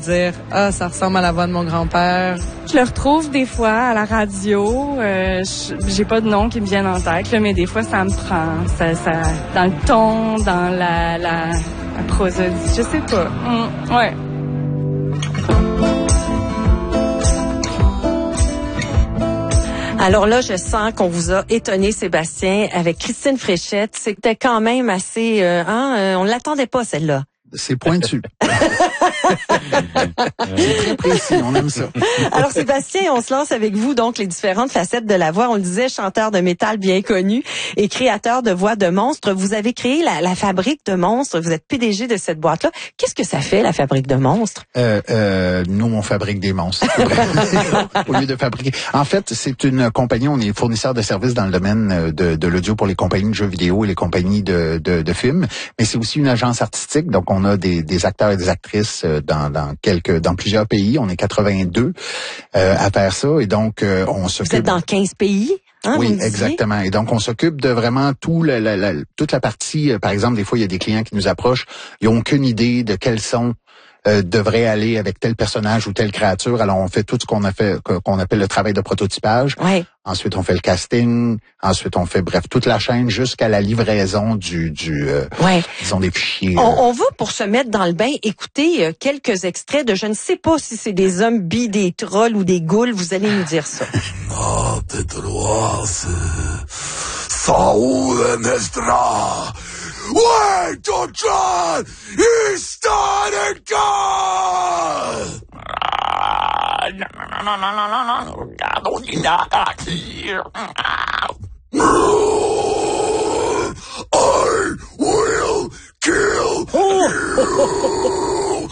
dire « Ah, ça ressemble à la voix de mon grand-père ». Je le retrouve des fois à la radio. J'ai pas de nom qui me viennent en tête, là, mais des fois, ça me prend. Ça, dans le ton, dans la prosodie, je sais pas. Ouais. Alors là, je sens qu'on vous a étonné, Sébastien, avec Christine Fréchette. C'était quand même assez... on l'attendait pas, celle-là. C'est pointu. C'est très précis, on aime ça. Alors Sébastien, on se lance avec vous donc les différentes facettes de la voix. On le disait, chanteur de métal bien connu et créateur de voix de monstres. Vous avez créé la Fabrique de monstres. Vous êtes PDG de cette boîte-là. Qu'est-ce que ça fait, la Fabrique de monstres? Nous, on fabrique des monstres. Au lieu de fabriquer. En fait, c'est une compagnie, on est fournisseur de services dans le domaine de l'audio pour les compagnies de jeux vidéo et les compagnies de films. Mais c'est aussi une agence artistique. Donc, on a des acteurs et des actrices dans plusieurs pays. On est 82 à faire ça. Et donc, on s'occupe... Vous êtes dans 15 pays? Hein, oui, exactement. Et donc, on s'occupe de vraiment toute la partie... par exemple, des fois, il y a des clients qui nous approchent. Ils n'ont aucune idée de quels son devrait aller avec tel personnage ou telle créature. Alors, on fait tout ce qu'on appelle le travail de prototypage. Ouais. Ensuite, on fait le casting. Ensuite, on fait, bref, toute la chaîne jusqu'à la livraison disons, des fichiers. On va, pour se mettre dans le bain, écouter quelques extraits de, je ne sais pas si c'est des zombies, des trolls ou des ghouls. Vous allez nous dire ça. Wait to try! He started God! I will kill you!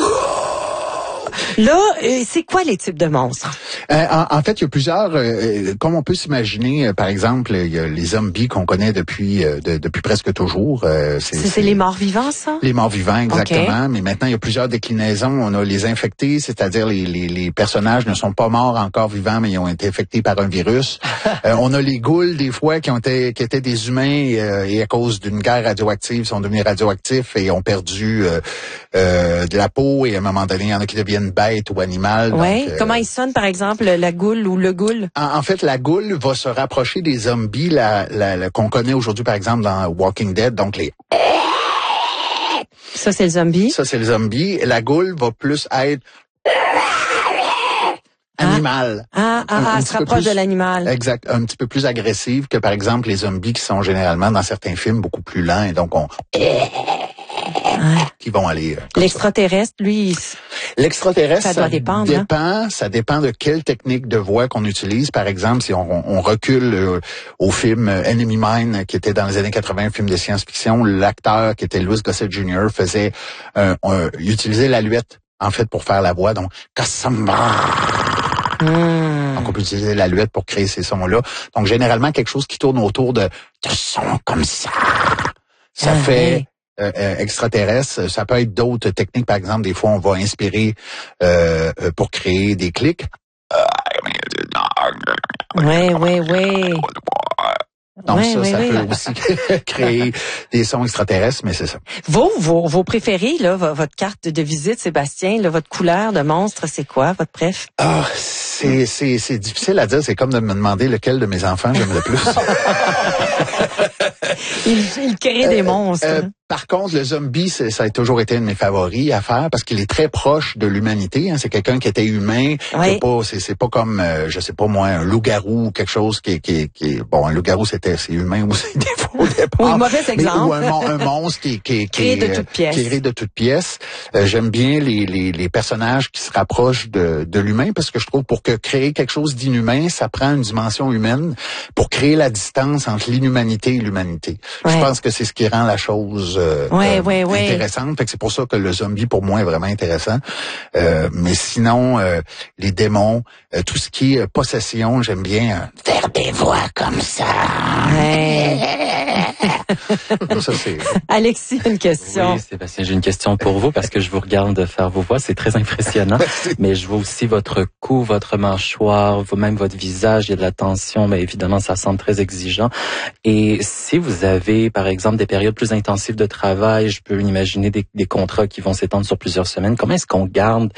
Là, c'est quoi les types de monstres? En fait, il y a plusieurs, comme on peut s'imaginer, par exemple, il y a les zombies qu'on connaît depuis presque toujours. C'est les morts vivants, ça? Les morts vivants, exactement. Okay. Mais maintenant, il y a plusieurs déclinaisons. On a les infectés, c'est-à-dire les personnages ne sont pas morts encore vivants, mais ils ont été infectés par un virus. On a les ghouls, des fois, qui étaient des humains et à cause d'une guerre radioactive, sont devenus radioactifs et ont perdu de la peau. Et à un moment donné, il y en a qui deviennent bêtes ou animales. Oui. Comment ils sonnent, par exemple, la goule ou le ghoul? En fait, la goule va se rapprocher des zombies qu'on connaît aujourd'hui, par exemple, dans Walking Dead. Donc, Ça, c'est le zombie? Ça, c'est le zombie. La goule va plus être animal. Elle se rapproche de l'animal. Exact. Un petit peu plus agressive que, par exemple, les zombies qui sont généralement, dans certains films, beaucoup plus lents. Et donc, qui vont aller... L'extraterrestre, lui... L'extraterrestre, ça doit dépendre. Ça dépend de quelle technique de voix qu'on utilise. Par exemple, si on recule au film Enemy Mine, qui était dans les années 80, un film de science-fiction, l'acteur qui était Louis Gossett Jr. Il utilisait l'aluette, en fait, pour faire la voix. Donc, donc, on peut utiliser l'aluette pour créer ces sons-là. Donc, généralement, quelque chose qui tourne autour de sons comme ça. Ça fait... extraterrestre, ça peut être d'autres techniques. Par exemple, des fois, on va inspirer pour créer des clics. Oui. Donc ça peut aussi créer des sons extraterrestres, mais c'est ça. Vos préférés, là, votre carte de visite, Sébastien, là, votre couleur de monstre, c'est quoi, votre préf? C'est difficile à dire. C'est comme de me demander lequel de mes enfants j'aime le plus. Il crée des monstres. Par contre, le zombie, ça a toujours été un de mes favoris à faire parce qu'il est très proche de l'humanité. Hein. C'est quelqu'un qui était humain. Oui. C'est pas comme, je sais pas moi, un loup-garou ou quelque chose qui est bon, un loup-garou c'est humain aussi des fois au départ. Oui, mauvais exemple. Ou un monstre qui est créé de toutes pièces. Créé de toutes pièces. J'aime bien les personnages qui se rapprochent de l'humain parce que je trouve pour créer quelque chose d'inhumain, ça prend une dimension humaine pour créer la distance entre l'inhumanité et l'humanité. Ouais. Je pense que c'est ce qui rend la chose intéressante. Fait que c'est pour ça que le zombie pour moi est vraiment intéressant. Mais sinon, les démons, tout ce qui est possession, j'aime bien faire des voix comme ça. Ouais. Ça, c'est... Alexis, une question. Oui, Sébastien, j'ai une question pour vous parce que je vous regarde faire vos voix, c'est très impressionnant. Mais je vois aussi votre cou, votre mâchoire, même votre visage, il y a de la tension, mais évidemment, ça semble très exigeant. Et si vous avez, par exemple, des périodes plus intensives de travail, je peux imaginer des contrats qui vont s'étendre sur plusieurs semaines, comment est-ce qu'on garde